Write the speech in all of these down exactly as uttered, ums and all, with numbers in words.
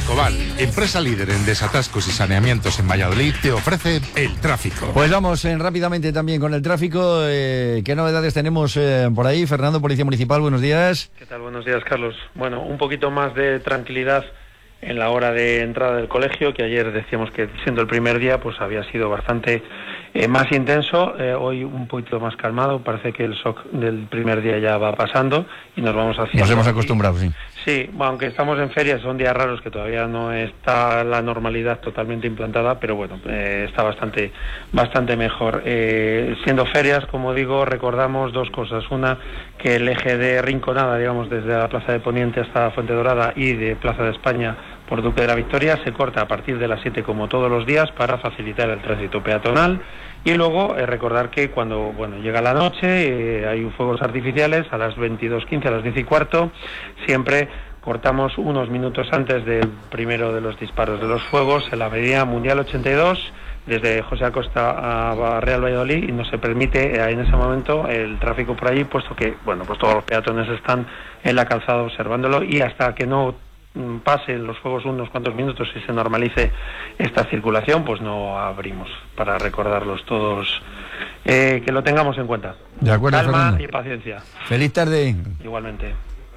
Acobal, empresa líder en desatascos y saneamientos en Valladolid, te ofrece el tráfico. Pues vamos eh, rápidamente también con el tráfico. Eh, ¿Qué novedades tenemos eh, por ahí? Fernando, Policía Municipal, buenos días. ¿Qué tal? Buenos días, Carlos. Bueno, un poquito más de tranquilidad en la hora de entrada del colegio, que ayer decíamos que siendo el primer día pues había sido bastante eh, más intenso. Eh, hoy un poquito más calmado, parece que el shock del primer día ya va pasando y nos vamos haciendo. Nos hemos acostumbrado, sí. Sí, bueno, aunque estamos en ferias, son días raros que todavía no está la normalidad totalmente implantada, pero bueno, eh, está bastante bastante mejor. Eh, siendo ferias, como digo, recordamos dos cosas. Una, que el eje de Rinconada, digamos, desde la Plaza de Poniente hasta Fuente Dorada y de Plaza de España por Duque de la Victoria, se corta a partir de las siete como todos los días para facilitar el tránsito peatonal. Y luego eh, recordar que cuando bueno llega la noche, eh, hay fuegos artificiales a las veintidós quince, a las diez y cuarto, siempre cortamos unos minutos antes del primero de los disparos de los fuegos en la Avenida Mundial ochenta y dos, desde José Acosta a Real Valladolid, y no se permite eh, en ese momento el tráfico por allí, puesto que bueno pues todos los peatones están en la calzada observándolo, y hasta que no pasen los fuegos unos cuantos minutos y se normalice esta circulación, pues no abrimos, para recordarlos todos, eh, que lo tengamos en cuenta. De acuerdo, calma Fernando. Y paciencia. Feliz tarde. Igualmente.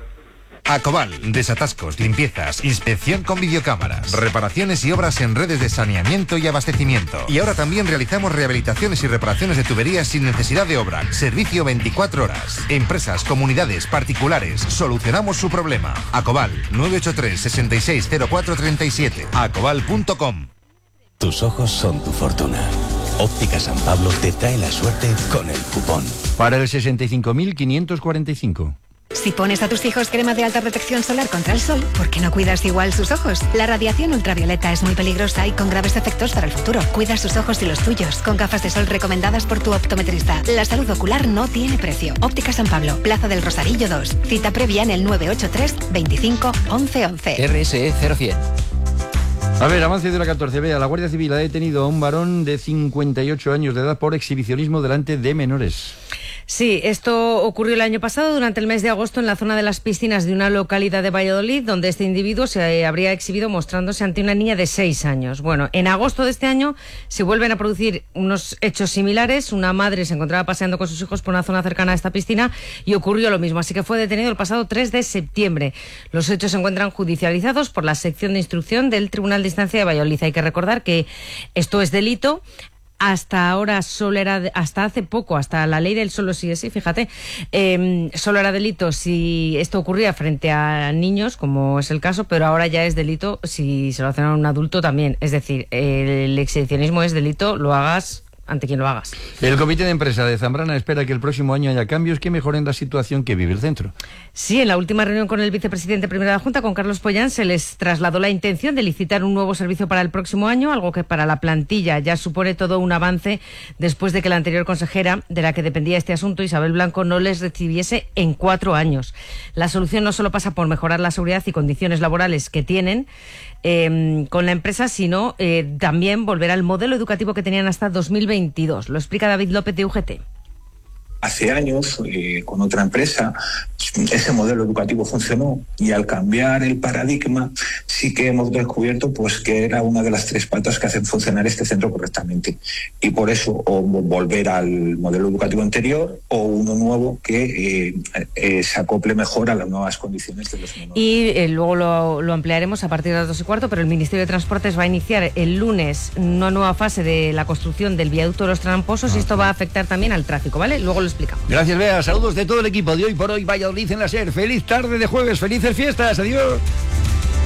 Acobal, desatascos, limpiezas, inspección con videocámaras, reparaciones y obras en redes de saneamiento y abastecimiento. Y ahora también realizamos rehabilitaciones y reparaciones de tuberías sin necesidad de obra. Servicio veinticuatro horas. Empresas, comunidades, particulares, solucionamos su problema. Acobal, nueve ocho tres, seis seis cero cuatro tres siete. acobal punto com. Tus ojos son tu fortuna. Óptica San Pablo te trae la suerte con el cupón. Para el sesenta y cinco mil quinientos cuarenta y cinco. Si pones a tus hijos crema de alta protección solar contra el sol, ¿por qué no cuidas igual sus ojos? La radiación ultravioleta es muy peligrosa y con graves efectos para el futuro. Cuida sus ojos y los tuyos con gafas de sol recomendadas por tu optometrista. La salud ocular no tiene precio. Óptica San Pablo, Plaza del Rosarillo dos. Cita previa en el nueve ocho tres, veinticinco, once once. R S E cero cien. A ver, avance de la catorce B. La Guardia Civil ha detenido a un varón de cincuenta y ocho años de edad por exhibicionismo delante de menores. Sí, esto ocurrió el año pasado durante el mes de agosto en la zona de las piscinas de una localidad de Valladolid, donde este individuo se habría exhibido mostrándose ante una niña de seis años. Bueno, en agosto de este año se vuelven a producir unos hechos similares. Una madre se encontraba paseando con sus hijos por una zona cercana a esta piscina y ocurrió lo mismo, así que fue detenido el pasado tres de septiembre. Los hechos se encuentran judicializados por la sección de instrucción del Tribunal de Instancia de Valladolid. Hay que recordar que esto es delito. Hasta ahora solo era, hasta hace poco, hasta la ley del solo sí es sí, fíjate, eh, solo era delito si esto ocurría frente a niños, como es el caso, pero ahora ya es delito si se lo hacen a un adulto también. Es decir, el exhibicionismo es delito, lo hagas ante quien lo hagas. El comité de empresa de Zambrana espera que el próximo año haya cambios que mejoren la situación que vive el centro. Sí, en la última reunión con el vicepresidente primero de la Junta, con Carlos Pollán, se les trasladó la intención de licitar un nuevo servicio para el próximo año, algo que para la plantilla ya supone todo un avance después de que la anterior consejera, de la que dependía este asunto, Isabel Blanco, no les recibiese en cuatro años. La solución no solo pasa por mejorar la seguridad y condiciones laborales que tienen eh, con la empresa, sino eh, también volver al modelo educativo que tenían hasta dos mil veintidós. Lo explica David López de U G T. Hace años, eh, con otra empresa, ese modelo educativo funcionó y al cambiar el paradigma sí que hemos descubierto pues que era una de las tres patas que hacen funcionar este centro correctamente. Y por eso o volver al modelo educativo anterior o uno nuevo que eh, eh, se acople mejor a las nuevas condiciones de los menores. Y eh, luego lo, lo ampliaremos a partir de las dos y cuarto, pero el Ministerio de Transportes va a iniciar el lunes una nueva fase de la construcción del viaducto de los Tramposos, y esto va a afectar también al tráfico, ¿vale? Luego lo explicamos. Gracias, Bea. Saludos de todo el equipo de Hoy por Hoy Valladolid en la SER. Feliz tarde de jueves, felices fiestas. Adiós.